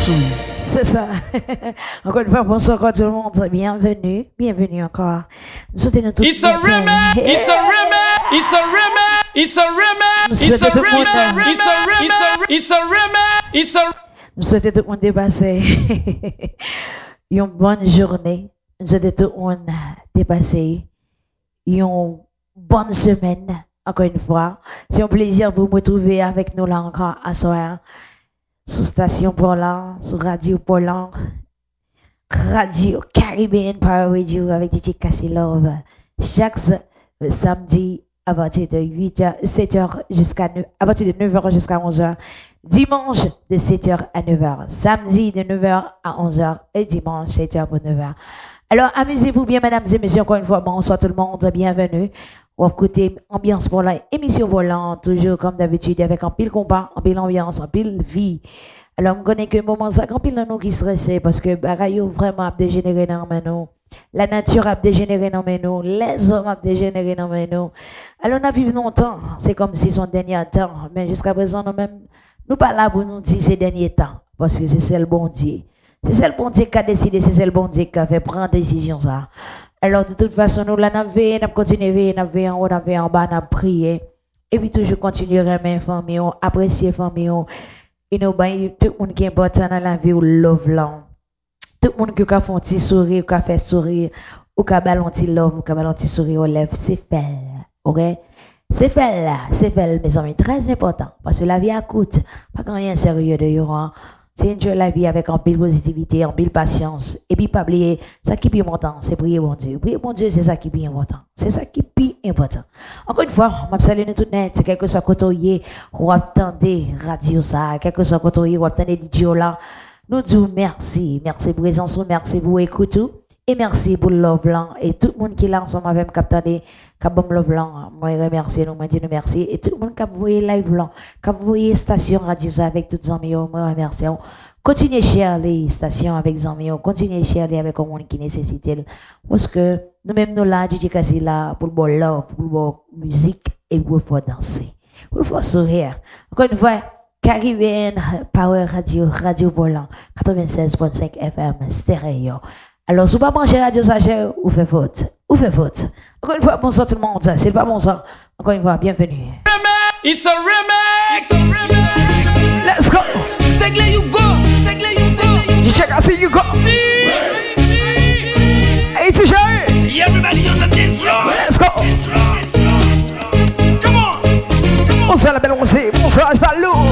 C'est ça. Encore une fois, bonsoir à tout le monde. Bienvenue. Bienvenue encore. Nous souhaitons tout. It's a remix. It's a remix. It's a remix. It's a remix. It's a remix. It's a remix. It's a remix. It's a. Nous souhaitons tout le monde dépasser une bonne journée. Nous souhaitons tout le monde dépasser une bonne semaine. Encore une fois, c'est un plaisir de vous retrouver avec nous là encore à soir. Sur Station Polar, sur Radio Polar, Radio Caribbean Power Radio avec DJ Cassie Love. Chaque samedi à partir de 7h jusqu'à à partir de 9h jusqu'à 11h. Dimanche de 7h à 9h. Samedi de 9h à 11h et dimanche 7h pour 9h. Alors amusez-vous bien mesdames et messieurs, encore une fois, bonsoir tout le monde, bienvenue. On côté ambiance pour la émission volante, toujours comme d'habitude, avec un pile combat, un pile ambiance, un pile vie. Alors, on connaît que le moment ça, un pile de nous qui stressé parce que bagaille vraiment a dégénéré dans nous. La nature a dégénéré dans nous. Les hommes a dégénéré dans nous. Alors, on a vécu longtemps. C'est comme si son dernier temps. Mais jusqu'à présent, nous pas là pour nous dire ces derniers temps. Parce que c'est celle bon Dieu. C'est celle bon Dieu qui a décidé, c'est celle bon Dieu qui a fait prendre décision ça. Alors, de toute façon, nous, là, nous avons continué, nous avons en haut, nous avons en bas, nous avons prié. Et puis, toujours continuer à aimer famille, apprécier famille. Et nous, tout le monde qui est important dans la vie, ou love là. Tout le monde qui a fait un petit sourire, qui a fait sourire, ou qui a balancé love, ou qui a balancé sourire aux lèvres, c'est fait. Ok? C'est fait là, mes amis, très important. Parce que la vie a coûte. Pas quand rien sérieux de y'aura. C'est une la vie avec un pile positivité, un pile patience. Et puis, pas oublier, ça qui est important, c'est prier bon Dieu. Prier bon Dieu, c'est ça qui est important. C'est ça qui est important. Encore une fois, je salue tout net, c'est quelque chose côté ou attendez radio ça, quelque chose côté ou attendez DJ là. Nous disons merci. Merci pour présence, merci pour écoute. Et merci pour le love blanc. Et tout le monde qui est là ensemble avec captané, Kabom Love Blanc, moi remercie, nous dis nous merci. Et tout le monde qui a voyé live blanc, qui a voyé station radio avec toutes les amis, moi remercie. Continuez cher les stations avec les amis, continuez cher les avec le monde qui nécessite. Parce que nous-mêmes nous là, DJ Cassie là, pour le bon love, pour le bon musique et pour le danser. Pour le faire sourire. Encore une fois, Caribbean Power Radio, Radio Volant, 96.5 FM, stéréo. Alors, si vous ne pas manger radio sachet, vous faites faute. Vous faites faute. Encore une fois, bonsoir tout le monde. C'est pas bonsoir. Encore une fois, bienvenue. It's a remix. Let's go. Segle you go. Segle you go. You check, I see you go. Hey, T-shirt. Everybody on the dance floor. Let's go. Come on. Bonsoir la belle rosée. Bonsoir Valou.